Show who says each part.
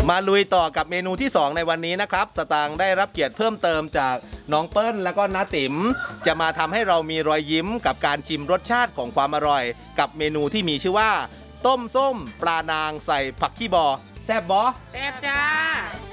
Speaker 1: มาลุยต่อกับเมนูที่2ในวันนี้นะครับสตางค์ได้รับเกียรติเพิ่มเติมจากน้องเปิ้ลแล้วก็น้าติ๋มจะมาทำให้เรามีรอยยิ้มกับการชิมรสชาติของความอร่อยกับเมนูที่มีชื่อว่าต้มส้มปลานางใส่ผักขี้บอแซ่บบอ
Speaker 2: แซ่บจ้า